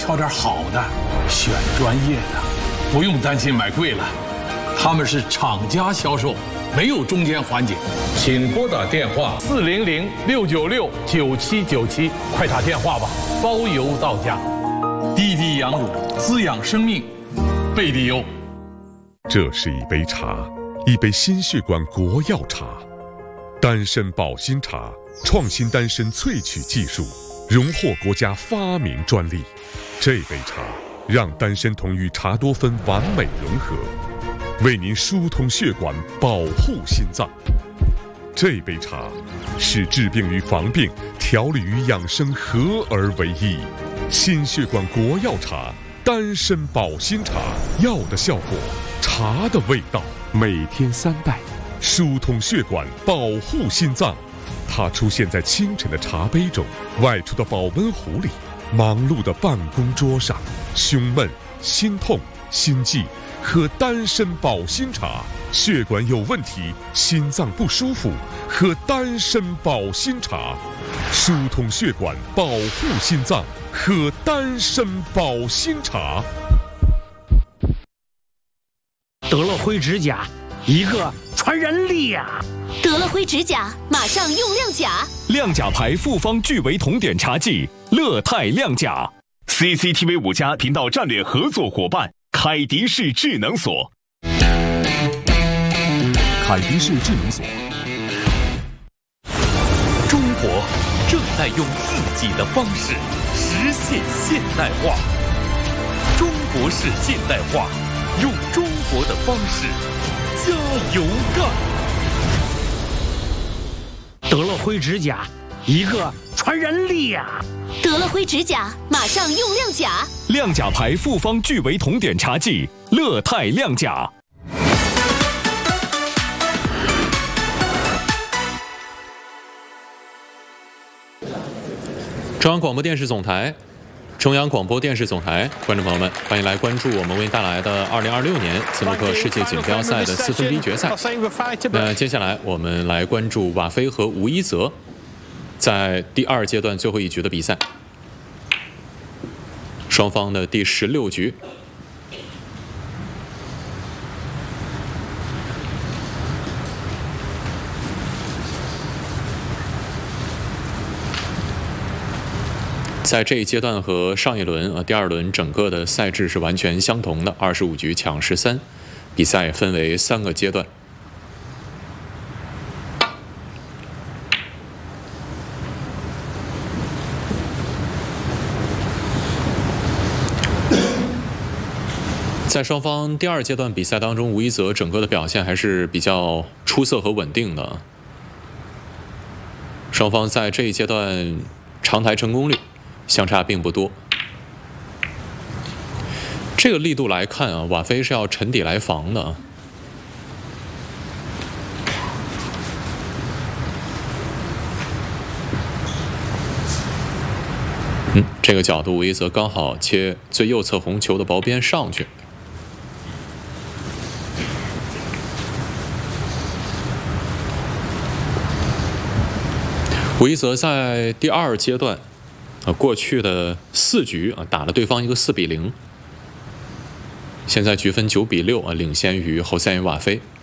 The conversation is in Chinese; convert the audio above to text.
挑点好的，选专业的，不用担心买贵了。他们是厂家销售，没有中间环节。请拨打电话400-696-9797，快打电话吧，包邮到家。滴滴羊乳，滋养生命，贝蒂优。 这是一杯茶，一杯心血管国药茶，丹参保心茶，创新丹参萃取技术，荣获国家发明专利。这杯茶让丹参酮与茶多酚完美融合，为您疏通血管，保护心脏。这杯茶是治病与防病、调理与养生合而为一。心血管国药茶，丹参保心茶，药的效果，茶的味道，每天3袋，疏通血管，保护心脏。它出现在清晨的茶杯中，外出的保温壶里，忙碌的办公桌上。胸闷、心痛、心悸，喝丹参保心茶；血管有问题，心脏不舒服，喝丹参保心茶。疏通血管，保护心脏，喝丹参保心茶。 德乐辉指甲，一个传人力呀！ 德乐辉指甲，马上用亮甲。 亮甲牌复方聚维酮碘茶剂，乐泰亮甲。CCTV 5家频道战略合作伙伴，凯迪士智能锁。 凯迪士智能锁。中国正在用自己的方式实现现代化，中国式现代化，用中国的方式加油干！ 德乐辉指甲，一个传人力呀！ 德乐辉指甲，马上用亮甲。 亮甲牌复方聚维酮碘茶剂，乐泰亮甲。 中央广播电视总台，中央广播电视总台，观众朋友们，欢迎来关注我们为您带来的2026年斯诺克世界锦标赛的4分之一决赛。那接下来我们来关注瓦菲和吴一泽在第2阶段最后一局的比赛，双方的第16局。在这一阶段和上一轮第2轮整个的赛制是完全相同的，25局抢13，比赛分为3个阶段。在双方第2阶段比赛当中，吴一泽整个的表现还是比较出色和稳定的。双方在这一阶段长台成功率相差并不多。这个力度来看啊，瓦菲是要沉底来防的。这个角度吴一泽刚好切最右侧红球的薄边上去。吴一泽在第2阶段过去的4局打了对方一个4比0，现在局分9比6领先于侯赛因瓦菲。